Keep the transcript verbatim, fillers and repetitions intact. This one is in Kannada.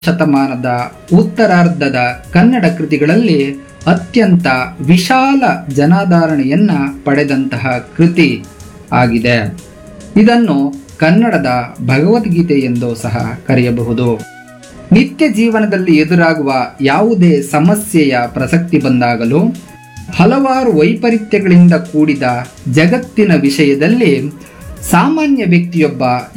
ಶತಮಾನದ ಉತ್ತರಾರ್ಧದ ಕನ್ನಡ ಕೃತಿಗಳಲ್ಲಿ ಅತ್ಯಂತ ವಿಶಾಲ ಜನಾದರಣೆಯನ್ನ ಪಡೆದಂತಹ ಕೃತಿ ಆಗಿದೆ. ಇದನ್ನು ಕನ್ನಡದ ಭಗವದ್ಗೀತೆ ಎಂದು ಸಹ ಕರೆಯಬಹುದು. ನಿತ್ಯ ಜೀವನದಲ್ಲಿ ಎದುರಾಗುವ ಯಾವುದೇ ಸಮಸ್ಯೆಯ ಪ್ರಸಕ್ತಿ ಬಂದಾಗಲೂ ಹಲವಾರು ವೈಪರೀತ್ಯಗಳಿಂದ ಕೂಡಿದ ಜಗತ್ತಿನ ವಿಷಯದಲ್ಲಿ ಸಾಮಾನ್ಯ ವ್ಯಕ್ತಿಯೊಬ್ಬ